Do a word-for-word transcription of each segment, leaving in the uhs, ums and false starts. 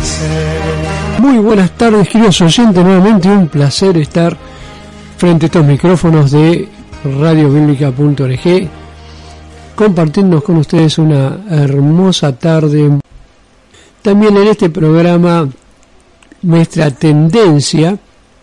Muy buenas tardes, queridos oyentes, nuevamente un placer estar frente a estos micrófonos de radio bíblica punto org, compartiendo con ustedes una hermosa tarde. También en este programa nuestra tendencia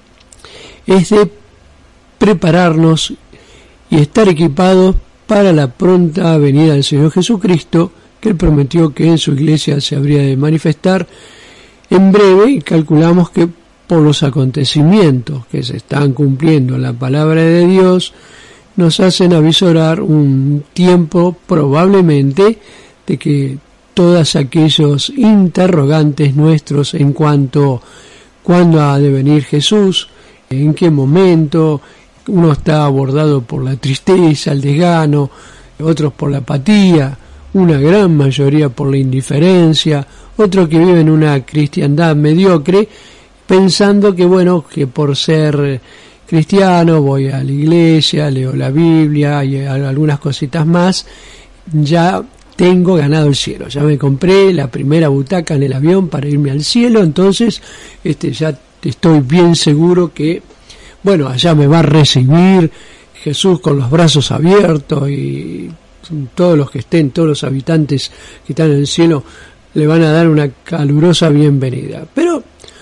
es de prepararnos y estar equipados para la pronta venida del Señor Jesucristo, que Él prometió que en su iglesia se habría de manifestar en breve, y calculamos que por los acontecimientos que se están cumpliendo en la palabra de Dios, nos hacen avisorar un tiempo probablemente de que todos aquellos interrogantes nuestros en cuanto cuándo ha de venir Jesús, en qué momento, uno está abordado por la tristeza, el desgano, otros por la apatía, una gran mayoría por la indiferencia, otros que viven una cristiandad mediocre, pensando que bueno, que por ser cristiano voy a la iglesia, leo la Biblia y algunas cositas más, ya tengo ganado el cielo, ya me compré la primera butaca en el avión para irme al cielo, entonces este ya estoy bien seguro que bueno, allá me va a recibir Jesús con los brazos abiertos y todos los que estén, todos los habitantes que están en el cielo le van a dar una calurosa bienvenida. Pero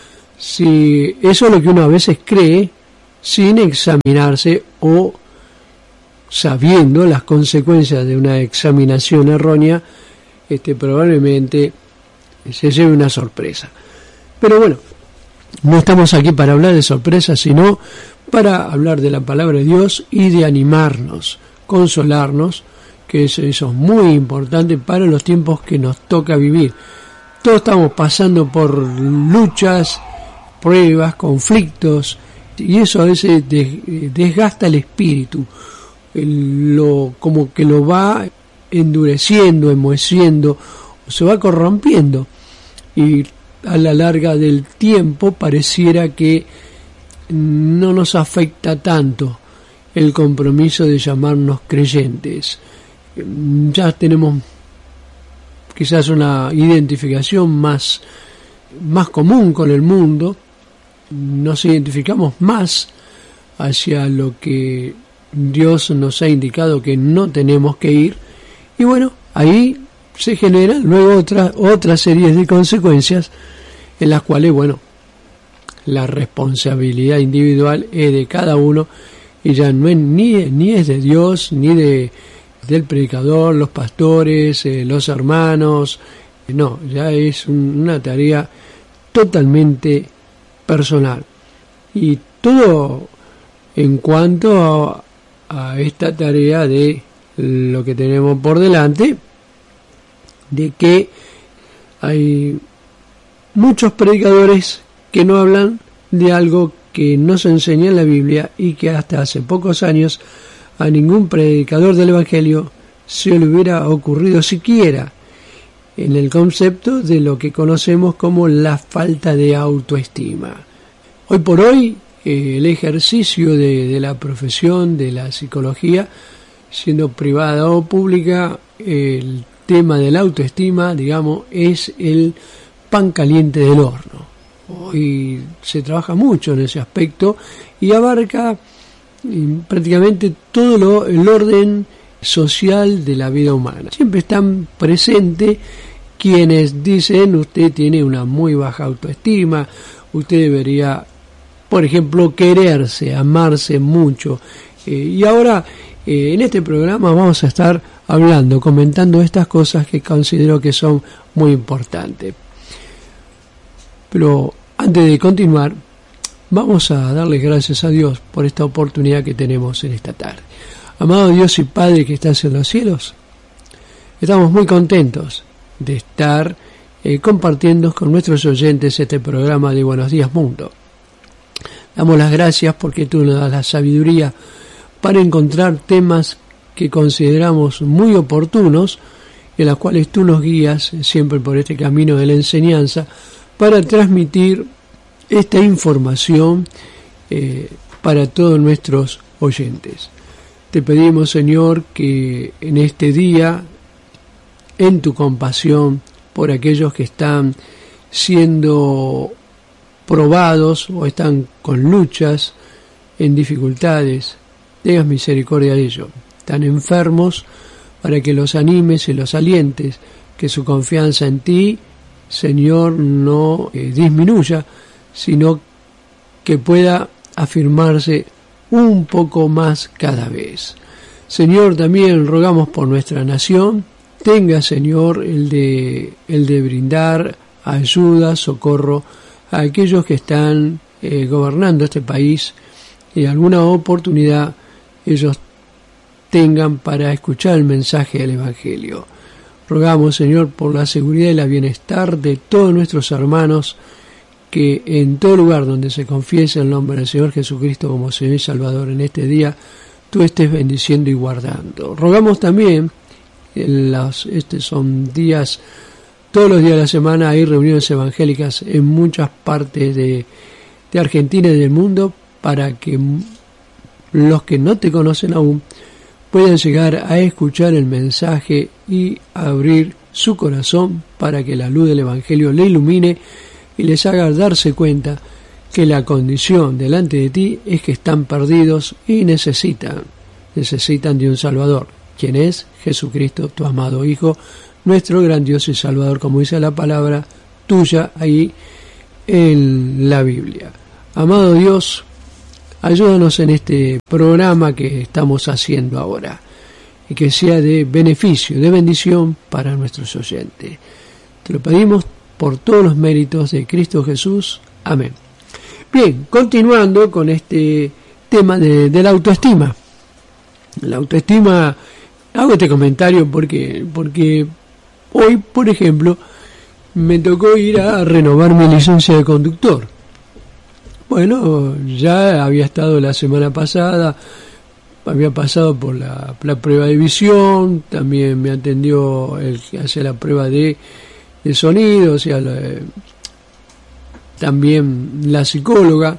si eso es lo que uno a veces cree sin examinarse o sabiendo las consecuencias de una examinación errónea, este probablemente se lleve una sorpresa. Pero bueno, no estamos aquí para hablar de sorpresas, sino para hablar de la palabra de Dios y de animarnos, consolarnos, que eso, eso es muy importante para los tiempos que nos toca vivir. Todos estamos pasando por luchas, pruebas, conflictos, y eso a veces desgasta el espíritu, lo, como que lo va endureciendo, enmoheciendo, se va corrompiendo, y a la larga del tiempo pareciera que no nos afecta tanto el compromiso de llamarnos creyentes. Ya tenemos quizás una identificación más, más común con el mundo, nos identificamos más hacia lo que Dios nos ha indicado que no tenemos que ir, y bueno, ahí se generan luego otra, otra serie de consecuencias en las cuales, bueno, la responsabilidad individual es de cada uno y ya no es ni, ni es de Dios, ni de del predicador, los pastores, eh, los hermanos, no, ya es un, una tarea totalmente personal. Y todo en cuanto a, a esta tarea de lo que tenemos por delante, de que hay muchos predicadores que no hablan de algo que no se enseña en la Biblia y que hasta hace pocos años a ningún predicador del Evangelio se le hubiera ocurrido siquiera en el concepto de lo que conocemos como la falta de autoestima. Hoy por hoy, eh, el ejercicio de, de la profesión de la psicología, siendo privada o pública, el tema de la autoestima, digamos, es el pan caliente del horno. Hoy se trabaja mucho en ese aspecto y abarca y prácticamente todo lo, el orden social de la vida humana. Siempre están presentes quienes dicen usted tiene una muy baja autoestima, usted debería, por ejemplo, quererse, amarse mucho. Eh, y ahora, eh, en este programa vamos a estar hablando, comentando estas cosas que considero que son muy importantes. Pero antes de continuar, vamos a darle gracias a Dios por esta oportunidad que tenemos en esta tarde. Amado Dios y Padre que estás en los cielos, estamos muy contentos de estar eh, compartiendo con nuestros oyentes este programa de Buenos Días Mundo. Damos las gracias porque tú nos das la sabiduría para encontrar temas que consideramos muy oportunos, en los cuales tú nos guías siempre por este camino de la enseñanza, para transmitir esta información eh, para todos nuestros oyentes. Te pedimos, Señor, que en este día, en tu compasión por aquellos que están siendo probados o están con luchas, en dificultades, tengas misericordia de ellos. Están enfermos, para que los animes y los alientes, que su confianza en ti, Señor, no eh, disminuya, sino que pueda afirmarse un poco más cada vez. Señor, también rogamos por nuestra nación, tenga, Señor, el de, el de brindar ayuda, socorro a aquellos que están eh, gobernando este país, y alguna oportunidad ellos tengan para escuchar el mensaje del Evangelio. Rogamos, Señor, por la seguridad y la bienestar de todos nuestros hermanos, que en todo lugar donde se confiese el nombre del Señor Jesucristo como Señor y Salvador en este día, tú estés bendiciendo y guardando. Rogamos también, en los, estos son días, todos los días de la semana hay reuniones evangélicas en muchas partes de, de Argentina y del mundo, para que los que no te conocen aún puedan llegar a escuchar el mensaje y abrir su corazón para que la luz del Evangelio le ilumine y les haga darse cuenta que la condición delante de ti es que están perdidos y necesitan, necesitan de un Salvador, quien es Jesucristo, tu amado Hijo, nuestro gran Dios y Salvador, como dice la palabra tuya ahí en la Biblia. Amado Dios, ayúdanos en este programa que estamos haciendo ahora, y que sea de beneficio, de bendición para nuestros oyentes. Te lo pedimos por todos los méritos de Cristo Jesús. Amén. Bien, continuando con este tema de, de la autoestima. La autoestima, hago este comentario porque, porque hoy, por ejemplo, me tocó ir a renovar mi licencia de conductor. Bueno, ya había estado la semana pasada, había pasado por la, la prueba de visión, también me atendió el que hace la prueba de, de sonido, o sea, la, también la psicóloga.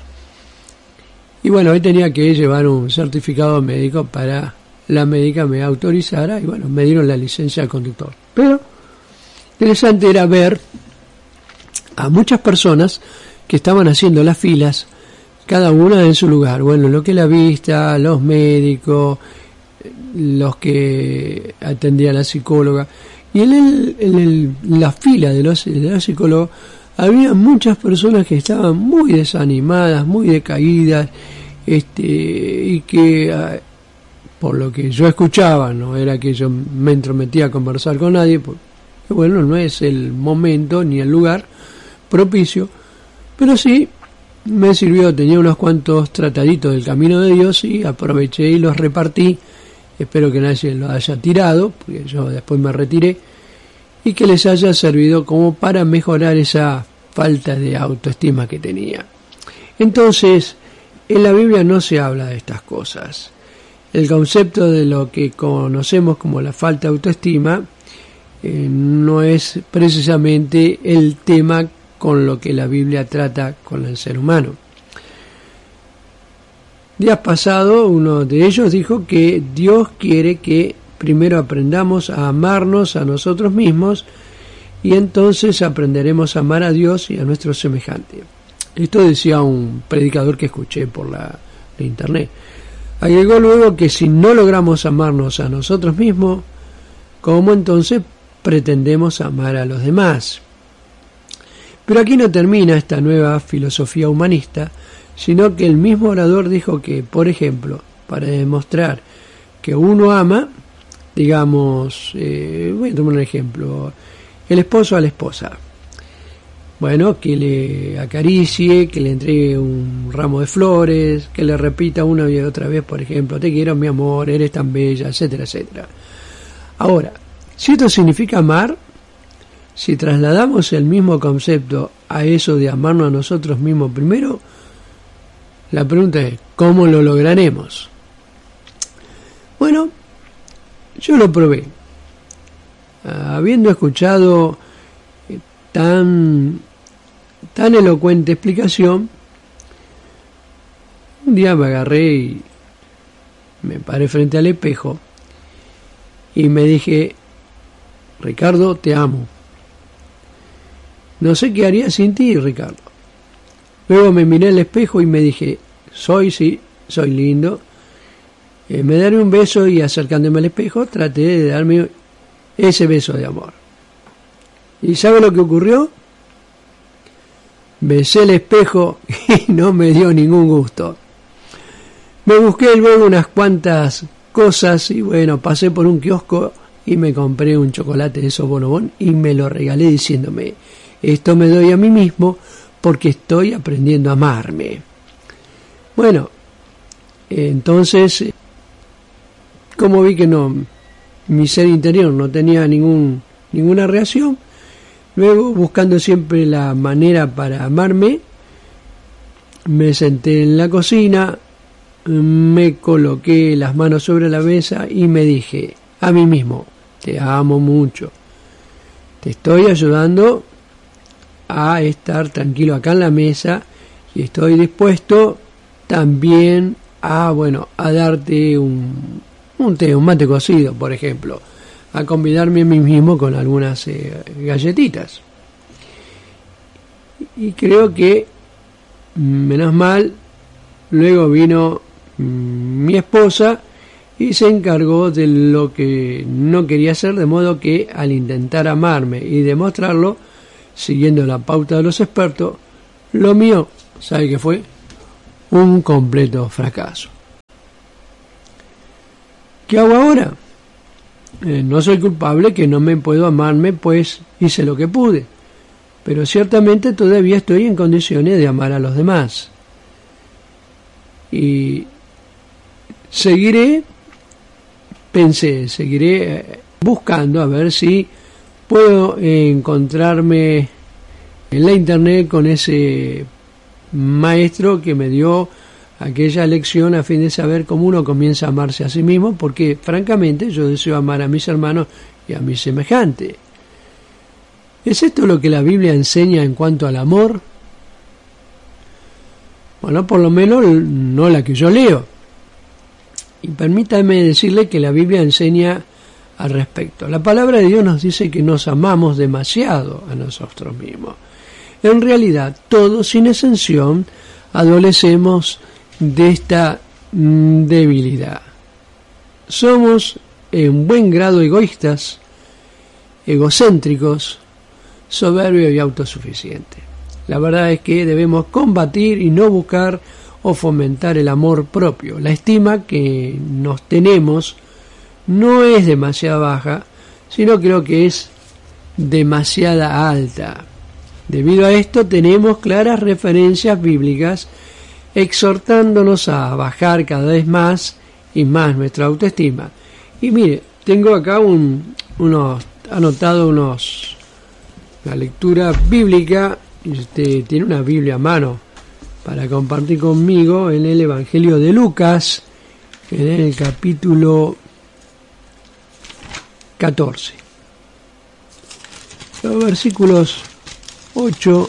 Y bueno, hoy tenía que llevar un certificado médico para la médica me autorizara, y bueno, me dieron la licencia de conductor. Pero interesante era ver a muchas personas que estaban haciendo las filas, cada una en su lugar. Bueno, lo que la vista, los médicos, los que atendían a la psicóloga. Y en, el, en el, la fila de los, de los psicólogos había muchas personas que estaban muy desanimadas, muy decaídas, este, y que, por lo que yo escuchaba, no era que yo me entrometía a conversar con nadie, porque, bueno, no es el momento ni el lugar propicio. Pero sí, me sirvió, tenía unos cuantos trataditos del camino de Dios y aproveché y los repartí. Espero que nadie los haya tirado, porque yo después me retiré, y que les haya servido como para mejorar esa falta de autoestima que tenía. Entonces, en la Biblia no se habla de estas cosas. El concepto de lo que conocemos como la falta de autoestima eh, no es precisamente el tema con lo que la Biblia trata con el ser humano. Días pasados, uno de ellos dijo que Dios quiere que primero aprendamos a amarnos a nosotros mismos, y entonces aprenderemos a amar a Dios y a nuestros semejantes. Esto decía un predicador que escuché por la, la internet. Agregó luego que si no logramos amarnos a nosotros mismos, ¿cómo entonces pretendemos amar a los demás? Pero aquí no termina esta nueva filosofía humanista, sino que el mismo orador dijo que, por ejemplo, para demostrar que uno ama, digamos, eh, voy a tomar un ejemplo, el esposo a la esposa, bueno, que le acaricie, que le entregue un ramo de flores, que le repita una y otra vez, por ejemplo, te quiero mi amor, eres tan bella, etcétera, etcétera. Ahora, si esto significa amar, si trasladamos el mismo concepto a eso de amarnos a nosotros mismos primero, la pregunta es, ¿cómo lo lograremos? Bueno, yo lo probé. Habiendo escuchado tan, tan elocuente explicación, un día me agarré y me paré frente al espejo y me dije, Ricardo, te amo. no sé qué haría sin ti, Ricardo. Luego me miré al espejo y me dije, soy, sí, soy lindo. Eh, me daré un beso y acercándome al espejo traté de darme ese beso de amor. ¿Y sabe lo que ocurrió? Besé el espejo y no me dio ningún gusto. Me busqué luego unas cuantas cosas y bueno, pasé por un kiosco y me compré un chocolate de esos bonobón y me lo regalé diciéndome, esto me doy a mí mismo porque estoy aprendiendo a amarme. Bueno, entonces, como vi que no, mi ser interior no tenía ningún, ninguna reacción, luego buscando siempre la manera para amarme, me senté en la cocina, me coloqué las manos sobre la mesa y me dije a mí mismo, te amo mucho, te estoy ayudando a estar tranquilo acá en la mesa y estoy dispuesto también a, bueno, a darte un, un té, un mate cocido, por ejemplo, a convidarme a mí mismo con algunas eh, galletitas. Y creo que, menos mal, luego vino mmm, mi esposa y se encargó de lo que no quería hacer, de modo que al intentar amarme y demostrarlo, siguiendo la pauta de los expertos, lo mío, ¿sabe qué fue? Un completo fracaso. ¿Qué hago ahora? Eh, no soy culpable, que no me puedo amarme, pues hice lo que pude, pero ciertamente todavía estoy en condiciones de amar a los demás. Y seguiré, pensé, seguiré buscando a ver si puedo encontrarme en la internet con ese maestro que me dio aquella lección a fin de saber cómo uno comienza a amarse a sí mismo, porque francamente yo deseo amar a mis hermanos y a mis semejantes. ¿Es esto lo que la Biblia enseña en cuanto al amor? Bueno, por lo menos no la que yo leo. Y permítame decirle que la Biblia enseña al respecto. La palabra de Dios nos dice que nos amamos demasiado a nosotros mismos. En realidad, todos, sin excepción, adolecemos de esta mm, debilidad. Somos en buen grado egoístas, egocéntricos, soberbios y autosuficientes. La verdad es que debemos combatir y no buscar o fomentar el amor propio. La estima que nos tenemos no es demasiado baja, sino creo que es demasiada alta. Debido a esto tenemos claras referencias bíblicas exhortándonos a bajar cada vez más y más nuestra autoestima. Y mire, tengo acá un, unos, anotado unos, una lectura bíblica, y usted tiene una Biblia a mano para compartir conmigo en el Evangelio de Lucas, en el capítulo catorce. Los versículos ocho,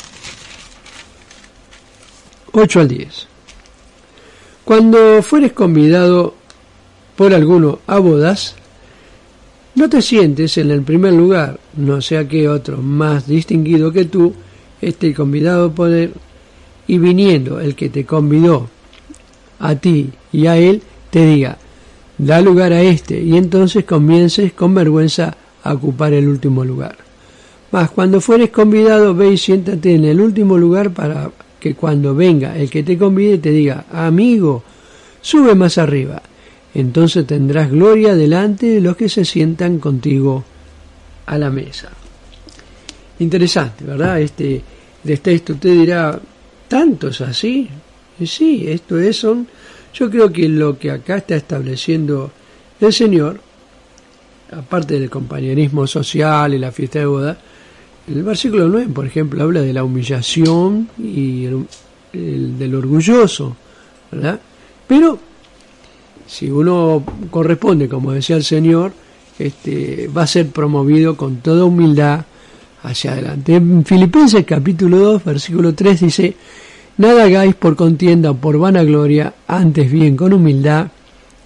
ocho al diez. Cuando fueres convidado por alguno a bodas, no te sientes en el primer lugar, no sea que otro más distinguido que tú esté convidado por él, y viniendo el que te convidó a ti y a él, te diga, da lugar a este, y entonces comiences con vergüenza a ocupar el último lugar. Mas cuando fueres convidado, ve y siéntate en el último lugar para que cuando venga el que te convide te diga, amigo, sube más arriba. Entonces tendrás gloria delante de los que se sientan contigo a la mesa. Interesante, ¿verdad? Este, de este texto usted dirá, ¿tanto es así? Y sí, esto es, son, yo creo que lo que acá está estableciendo el Señor, aparte del compañerismo social y la fiesta de boda, el versículo nueve, por ejemplo, habla de la humillación y el, el, del orgulloso, ¿verdad? Pero si uno corresponde, como decía el Señor, este, va a ser promovido con toda humildad hacia adelante. En Filipenses capítulo dos, versículo tres dice, nada hagáis por contienda o por vanagloria, antes bien con humildad,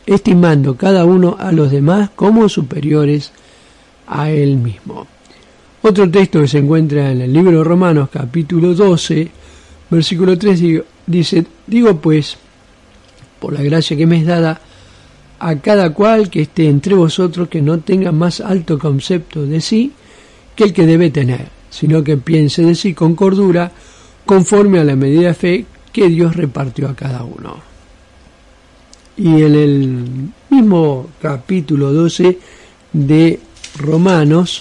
estimando cada uno a los demás como superiores a él mismo. Otro texto que se encuentra en el libro de Romanos, capítulo doce, versículo tres, dice, digo pues, por la gracia que me es dada, a cada cual que esté entre vosotros que no tenga más alto concepto de sí que el que debe tener, sino que piense de sí con cordura, conforme a la medida de fe que Dios repartió a cada uno. Y en el mismo capítulo doce de Romanos,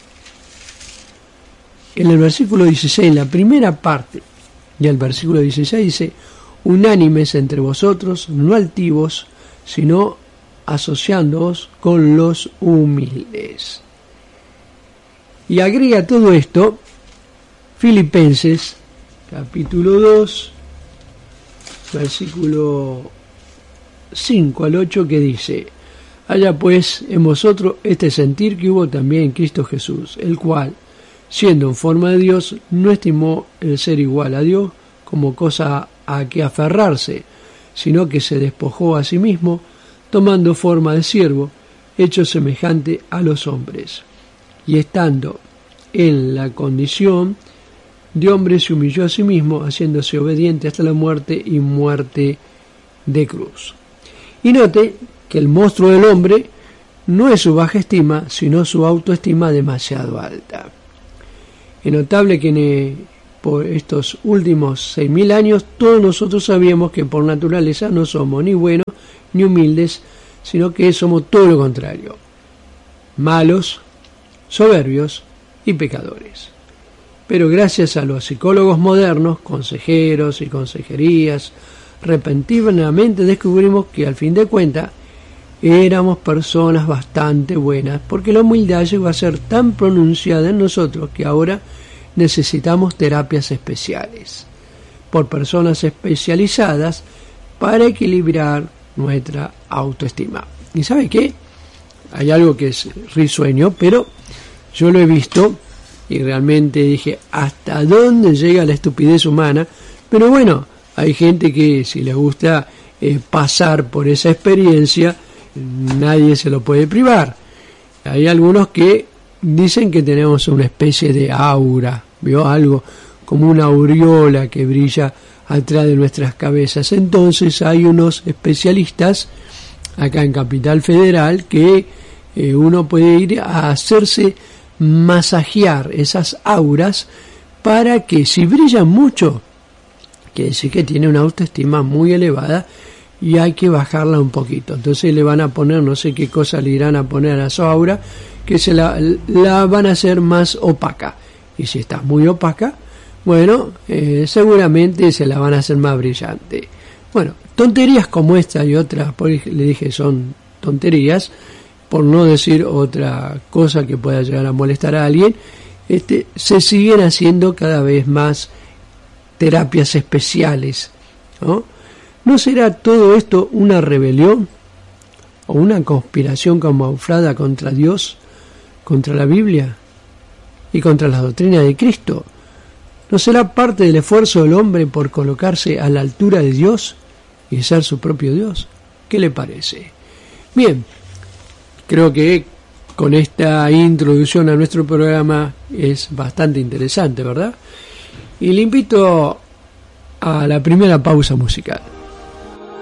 en el versículo dieciséis, la primera parte, y el versículo dieciséis dice, unánimes entre vosotros, no altivos, sino asociándoos con los humildes. Y agrega todo esto Filipenses capítulo dos, versículo cinco al ocho, que dice, haya pues en vosotros este sentir que hubo también en Cristo Jesús, el cual, siendo en forma de Dios, no estimó el ser igual a Dios como cosa a que aferrarse, sino que se despojó a sí mismo, tomando forma de siervo, hecho semejante a los hombres. Y estando en la condición de hombre, se humilló a sí mismo, haciéndose obediente hasta la muerte y muerte de cruz. Y note que el monstruo del hombre no es su baja estima, sino su autoestima demasiado alta. Es notable que en, por estos últimos seis mil años todos nosotros sabíamos que por naturaleza no somos ni buenos ni humildes, sino que somos todo lo contrario, malos, soberbios y pecadores. Pero gracias a los psicólogos modernos, consejeros y consejerías, repentinamente descubrimos que al fin de cuentas éramos personas bastante buenas, porque la humildad llegó a ser tan pronunciada en nosotros que ahora necesitamos terapias especiales por personas especializadas para equilibrar nuestra autoestima. ¿Y sabe qué? Hay algo que es risueño, pero yo lo he visto y realmente dije, ¿hasta dónde llega la estupidez humana? Pero bueno, hay gente que si le gusta eh, pasar por esa experiencia, nadie se lo puede privar. Hay algunos que dicen que tenemos una especie de aura, ¿vio? Algo como una aureola que brilla atrás de nuestras cabezas. Entonces hay unos especialistas acá en Capital Federal que eh, uno puede ir a hacerse masajear esas auras para que si brillan mucho, quiere decir que tiene una autoestima muy elevada y hay que bajarla un poquito. Entonces le van a poner, no sé qué cosa le irán a poner a su aura, que se la, la van a hacer más opaca. Y si está muy opaca, bueno, eh, seguramente se la van a hacer más brillante. Bueno, tonterías como esta y otras, por, le dije son tonterías, por no decir otra cosa que pueda llegar a molestar a alguien, este, se siguen haciendo cada vez más terapias especiales, ¿no? ¿No será todo esto una rebelión o una conspiración camuflada contra Dios, contra la Biblia y contra la doctrina de Cristo? ¿No será parte del esfuerzo del hombre por colocarse a la altura de Dios y ser su propio Dios? ¿Qué le parece? Bien, creo que con esta introducción a nuestro programa es bastante interesante, ¿verdad? Y le invito a la primera pausa musical.